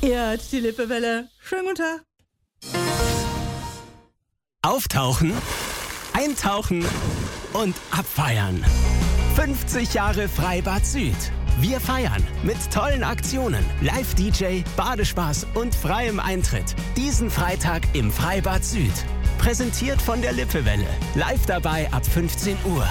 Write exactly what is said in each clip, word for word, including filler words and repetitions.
Ja, die Lippewelle. Schönen guten Tag. Auftauchen, eintauchen und abfeiern. fünfzig Jahre Freibad Süd. Wir feiern mit tollen Aktionen, Live-D J, Badespaß und freiem Eintritt. Diesen Freitag im Freibad Süd. Präsentiert von der Lippewelle. Live dabei ab fünfzehn Uhr.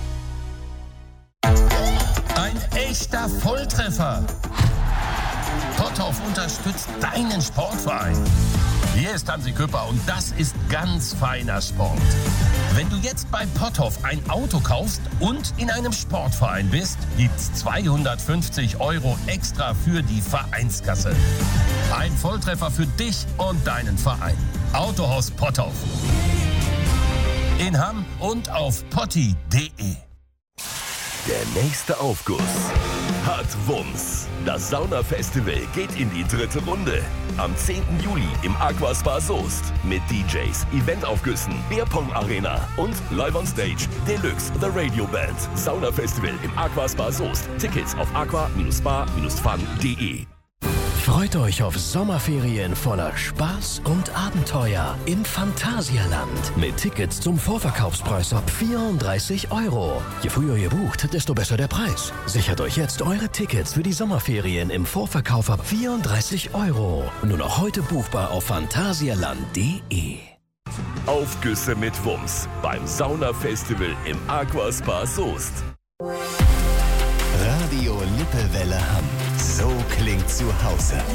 Ein echter Volltreffer. Potthoff unterstützt deinen Sportverein. Hier ist Hansi Küpper und das ist ganz feiner Sport. Wenn du jetzt bei Potthoff ein Auto kaufst und in einem Sportverein bist, gibt's zweihundertfünfzig Euro extra für die Vereinskasse. Ein Volltreffer für dich und deinen Verein. Autohaus Potthoff. In Hamm und auf potti punkt de. Der nächste Aufguss hat Wumms. Das Saunafestival geht in die dritte Runde. Am zehnten Juli im Aquaspa Soest mit D Js, Eventaufgüssen, Bierpong Arena und Live on Stage Deluxe The Radio Band. Saunafestival im Aquaspa Soest. Tickets auf aqua Bindestrich spa Bindestrich fun punkt de. Freut euch auf Sommerferien voller Spaß und Abenteuer im Phantasialand. Mit Tickets zum Vorverkaufspreis ab vierunddreißig Euro. Je früher ihr bucht, desto besser der Preis. Sichert euch jetzt eure Tickets für die Sommerferien im Vorverkauf ab vierunddreißig Euro. Nur noch heute buchbar auf phantasialand punkt de. Aufgüsse mit Wumms beim Saunafestival im Aquaspa Soest. Radio Lippewelle Hamm. So klingt zu Hause.